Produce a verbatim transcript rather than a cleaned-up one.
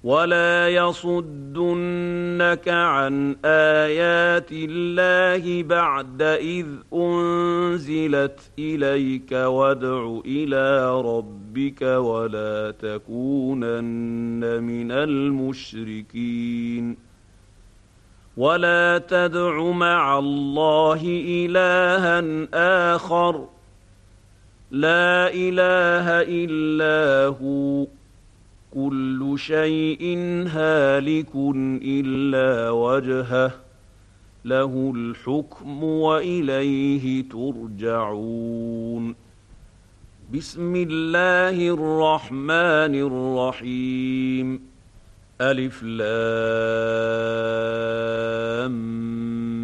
ولا يصدنك عن آيات الله بعد إذ أنزلت إليك وادع إلى ربك ولا تكونن من المشركين ولا تدع مع الله إلها آخر لا إله إلا هو كل شيء هالك إلا وجهه له الحكم وإليه ترجعون. بسم الله الرحمن الرحيم. ألف لام